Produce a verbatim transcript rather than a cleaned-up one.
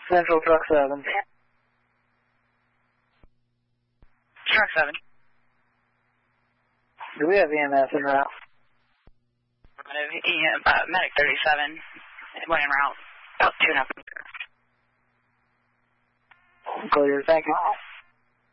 Central Truck seven. Truck seven. Do we have E M S en route? Uh, Medic thirty-seven. Went en route. About two and a half. Clear, thank you.